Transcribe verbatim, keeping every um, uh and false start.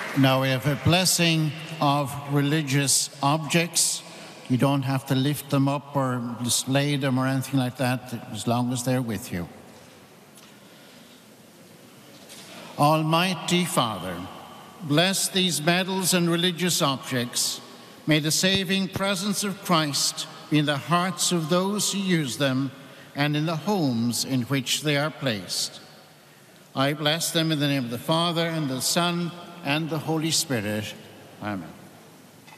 Now we have a blessing of religious objects. You don't have to lift them up or display them or anything like that, as long as they're with you. Almighty Father, bless these medals and religious objects. May the saving presence of Christ be in the hearts of those who use them and in the homes in which they are placed. I bless them in the name of the Father, and the Son, and the Holy Spirit. Amen.